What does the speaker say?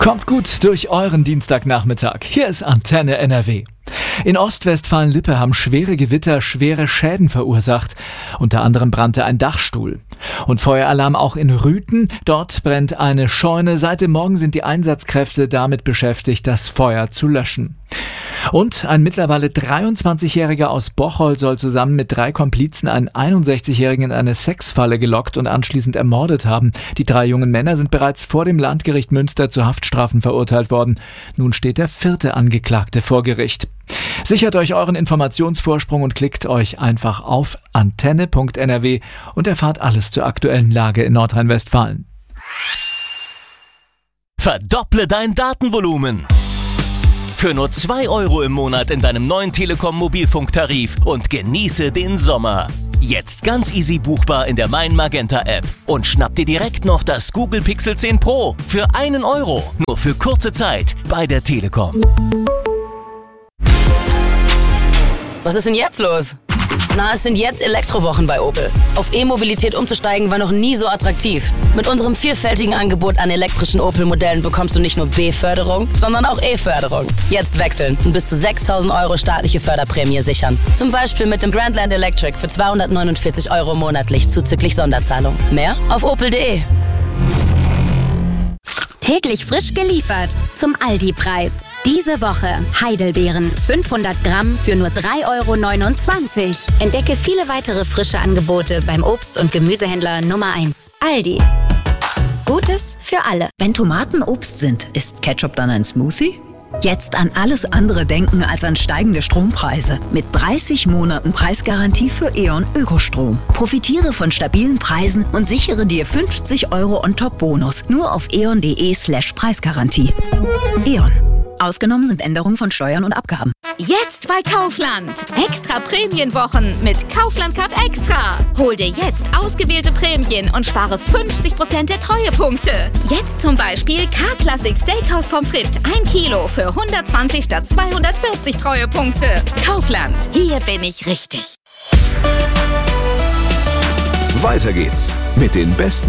Kommt gut durch euren Dienstagnachmittag. Hier ist Antenne NRW. In Ostwestfalen-Lippe haben schwere Gewitter schwere Schäden verursacht. Unter anderem brannte ein Dachstuhl. Und Feueralarm auch in Rüthen. Dort brennt eine Scheune. Seit dem Morgen sind die Einsatzkräfte damit beschäftigt, das Feuer zu löschen. Und ein mittlerweile 23-Jähriger aus Bocholt soll zusammen mit 3 Komplizen einen 61-Jährigen in eine Sexfalle gelockt und anschließend ermordet haben. Die 3 jungen Männer sind bereits vor dem Landgericht Münster zu Haftstrafen verurteilt worden. Nun steht der 4. Angeklagte vor Gericht. Sichert euch euren Informationsvorsprung und klickt euch einfach auf antenne.nrw und erfahrt alles zur aktuellen Lage in Nordrhein-Westfalen. Verdopple dein Datenvolumen. Für nur 2 € im Monat in deinem neuen Telekom Mobilfunktarif und genieße den Sommer. Jetzt ganz easy buchbar in der Mein Magenta App und schnapp dir direkt noch das Google Pixel 10 Pro für 1 €. Nur für kurze Zeit bei der Telekom. Was ist denn jetzt los? Na, es sind jetzt Elektrowochen bei Opel. Auf E-Mobilität umzusteigen war noch nie so attraktiv. Mit unserem vielfältigen Angebot an elektrischen Opel-Modellen bekommst du nicht nur B-Förderung, sondern auch E-Förderung. Jetzt wechseln und bis zu 6.000 € staatliche Förderprämie sichern. Zum Beispiel mit dem Grandland Electric für 249 € monatlich zuzüglich Sonderzahlung. Mehr auf opel.de. Täglich frisch geliefert zum Aldi-Preis. Diese Woche Heidelbeeren 500 Gramm für nur 3,29 €. Entdecke viele weitere frische Angebote beim Obst- und Gemüsehändler Nummer 1. Aldi. Gutes für alle. Wenn Tomaten Obst sind, ist Ketchup dann ein Smoothie? Jetzt an alles andere denken als an steigende Strompreise. Mit 30 Monaten Preisgarantie für E.ON Ökostrom. Profitiere von stabilen Preisen und sichere dir 50 € On-Top-Bonus. Nur auf eon.de/Preisgarantie. E.ON. Ausgenommen sind Änderungen von Steuern und Abgaben. Jetzt bei Kaufland. Extra Prämienwochen mit Kaufland Card Extra. Hol dir jetzt ausgewählte Prämien und spare 50% der Treuepunkte. Jetzt zum Beispiel K-Classic Steakhouse Pommes frites 1 Kilo für 120 statt 240 Treuepunkte. Kaufland. Hier bin ich richtig. Weiter geht's mit den besten